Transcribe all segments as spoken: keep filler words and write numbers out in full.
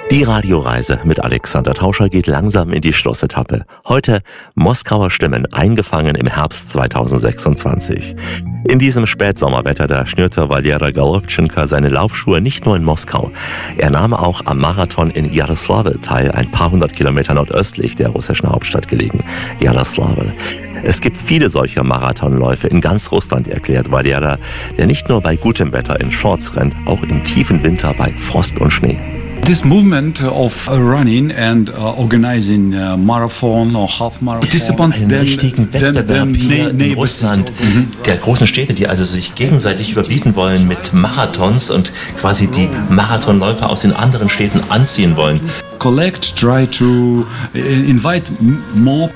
Die Radioreise mit Alexander Tauscher geht langsam in die Schlussetappe. Heute Moskauer Stimmen, eingefangen im Herbst zweitausendsechsundzwanzig. In diesem Spätsommerwetter, da schnürte Valera Golovtschenko seine Laufschuhe nicht nur in Moskau. Er nahm auch am Marathon in Jaroslavl teil, ein paar hundert Kilometer nordöstlich der russischen Hauptstadt gelegen, Jaroslavl. Es gibt viele solcher Marathonläufe in ganz Russland, erklärt Valera, der nicht nur bei gutem Wetter in Shorts rennt, auch im tiefen Winter bei Frost und Schnee. This movement of running and uh, organizing a marathon or half marathon. Participants einen richtigen Wettbewerb hier in Russland der großen Städte, die also sich gegenseitig überbieten wollen mit Marathons und quasi die Marathonläufer aus den anderen Städten anziehen wollen. Collect, try to invite more.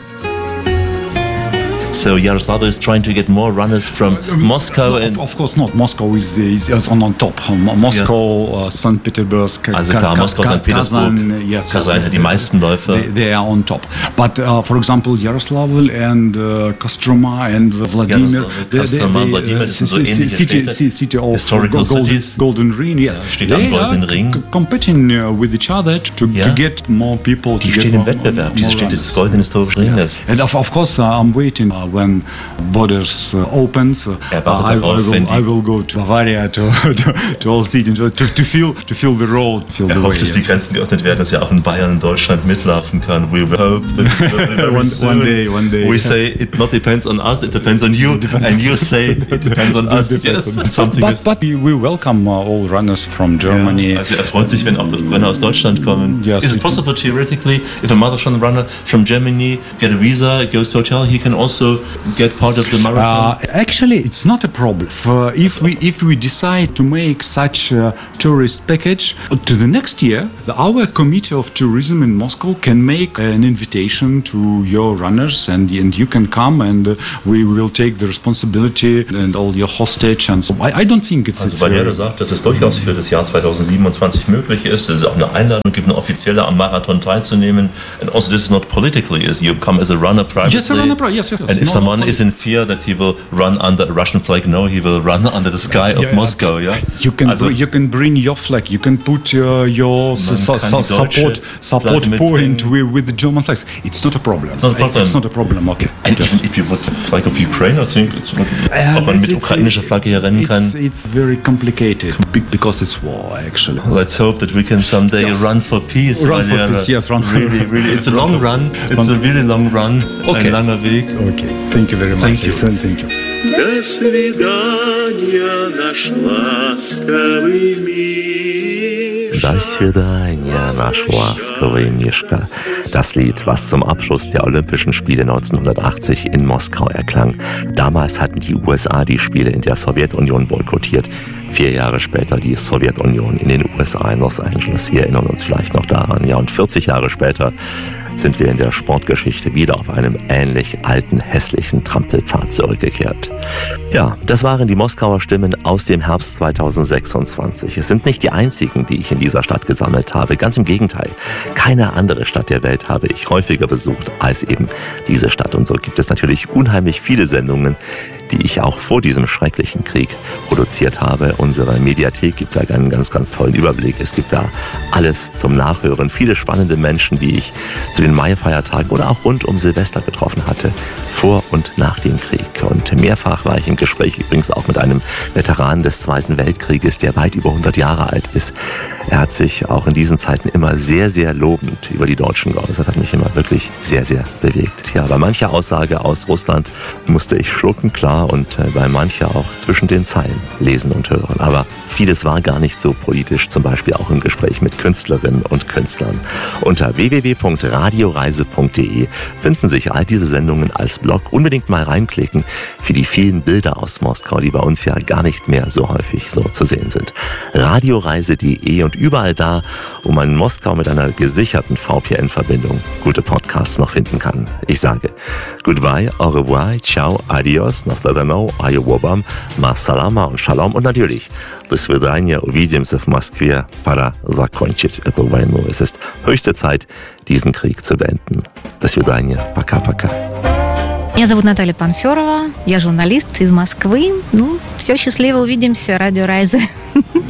So Yaroslavl is trying to get more runners from uh, Moscow. No, and of course not. Moscow is, is, is on, on top. Moscow, yeah. uh, Saint Petersburg, also klar, Moskau, Sankt Petersburg, yes, Kasan hat die meisten Läufer. They, they are on top. But uh, for example, Yaroslavl and uh, Kostroma and Vladimir, Kostroma, Vladimir, das sind so ähnliche city, Städte. City of Historical Golden, cities. Golden Ring, yeah. Ja, steht am Golden Ring. Competing uh, with each other to, ja. to get more people. Die stehen im Wettbewerb, diese Städte des Golden Historischen Ringes. Yes. And of, of course, uh, I'm waiting uh, when borders uh, opens. Uh, er wartet I, darauf, I, will, wenn die I will go to Bavaria to, to, to all cities to, to feel to feel the road. Feel er the hofft, way, dass yeah. die Grenzen geöffnet werden, dass er auch in Bayern und Deutschland mitlaufen kann. We hope that very one, soon. one day, one day. We say it not depends on us, it depends on you, depends and you say it depends on us. Yes, something but, is. But we welcome uh, all runners from Germany. Ja, also er freut sich, wenn auch Runner aus Deutschland kommen. Yes, Is it possible theoretically, if a marathon runner from Germany get a visa, goes to a hotel, he can also get part of the marathon? Uh, actually, it's not a problem. Uh, if we if we decide to make such a tourist package to the next year, the, our committee of tourism in Moscow can make an invitation to your runners, and, and you can come, and uh, we will take the responsibility and all your hostage. And so I, I don't think it's. Also weil er sagt, dass es durchaus für das Jahr zweitausendsiebenundzwanzig möglich ist, dass es auch eine Einladung gibt, eine offizielle am Marathon teilzunehmen. And also this is not politically, as you come as a runner privately. Yes, a runner, yes, yes. And if no, someone no, is in fear that he will run under a Russian flag, no, he will run under the sky of yeah, Moscow. Yeah. You can also, br- you can bring your flag. You can put uh, your su- su- support support point with, with the German flags. It's not a problem. It's not a problem. It's not a problem. Okay. And even if you put the flag of Ukraine, I think it's not, uh, ob man mit ukrainischer Flagge hier rennen kann. It's, it's very complicated because it's war actually. Let's hope that we can someday Yes. run for peace. Run for peace. Yes, run for really, really. It's a long run. It's a really long run. Okay. Ein langer Weg. Okay. Thank you very much. Thank you. Thank you. До свидания, наш ласковый мир. До свидания, наш ласковый Мишка. Das Lied, was zum Abschluss der Olympischen Spiele neunzehnhundertachtzig in Moskau erklang. Damals hatten die U S A die Spiele in der Sowjetunion boykottiert. Vier Jahre später die Sowjetunion in den U S A in Los Angeles. Wir erinnern uns vielleicht noch daran. Ja, und vierzig Jahre später sind wir in der Sportgeschichte wieder auf einem ähnlich alten, hässlichen Trampelpfad zurückgekehrt. Ja, das waren die Moskauer Stimmen aus dem Herbst zweitausendsechsundzwanzig. Es sind nicht die einzigen, die ich in dieser Stadt gesammelt habe. Ganz im Gegenteil. Keine andere Stadt der Welt habe ich häufiger besucht als eben diese Stadt. Und so gibt es natürlich unheimlich viele Sendungen, die ich auch vor diesem schrecklichen Krieg produziert habe. Unsere Mediathek gibt da einen ganz, ganz tollen Überblick. Es gibt da alles zum Nachhören. Viele spannende Menschen, die ich zu den Maifeiertagen oder auch rund um Silvester getroffen hatte, vor und nach dem Krieg. Und mehrfach war ich im Gespräch übrigens auch mit einem Veteran des Zweiten Weltkrieges, der weit über hundert Jahre alt ist. Er hat sich auch in diesen Zeiten immer sehr, sehr lobend über die Deutschen geäußert, hat mich immer wirklich sehr, sehr bewegt. Ja, bei mancher Aussage aus Russland musste ich schlucken, klar, und bei mancher auch zwischen den Zeilen lesen und hören. Aber vieles war gar nicht so politisch, zum Beispiel auch im Gespräch mit Künstlerinnen und Künstlern. Unter w w w punkt radioreise punkt d e finden sich all diese Sendungen als Blog. Unbedingt mal reinklicken für die vielen Bilder aus Moskau, die bei uns ja gar nicht mehr so häufig so zu sehen sind. radioreise punkt d e und überall da, wo man in Moskau mit einer gesicherten V P N-Verbindung gute Podcasts noch finden kann. Ich sage Goodbye, au revoir, ciao, adios, nasledano, ayobobam, masalama und shalom und natürlich до свидания, увидимся в Москве, пора закончить эту войну. Es ist höchste Zeit, diesen Krieg zu beenden. До свидания, пока-пока. Меня зовут Наталья Панферова, я журналист из Москвы. Ну, все, счастливо, увидимся, Радио Райзе.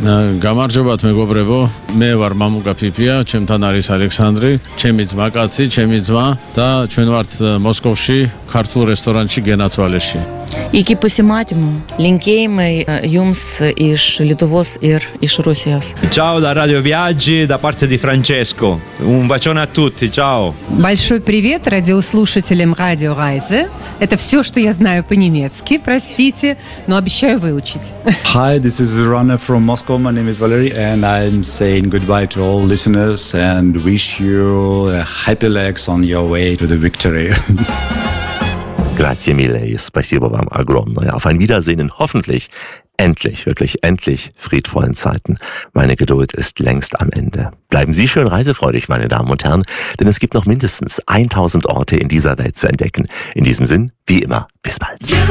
Გამარჯობათ მეგობრებო, მე ვარ მამუკა ფიფია, ჩემთან არის ალექსანდრი, ჩემი ძმა კაცი, ჩემი ძმა და ჩვენ ვართ მოსკოვში, ქართულ რესტორანში გენაცვალეში. Iki pasimatymu. Linkėjimai jums iš Lietuvos ir iš Rusijos. Ciao da Radio Viaggi da parte di Francesco. Un bacione a tutti, ciao. Большой привет радиослушателям Радио Райзе. Это все, что я знаю по-немецки, простите, но обещаю выучить. Hi, this is a runner from Moscow. My name is Valery, and I'm saying goodbye to all listeners and wish you a happy legs on your way to the victory. Grazie mille, спасибо вам огромное. Auf ein Wiedersehen in hoffentlich, endlich, wirklich endlich friedvollen Zeiten. Meine Geduld ist längst am Ende. Bleiben Sie schön reisefreudig, meine Damen und Herren, denn es gibt noch mindestens tausend Orte in dieser Welt zu entdecken. In diesem Sinn, wie immer, bis bald.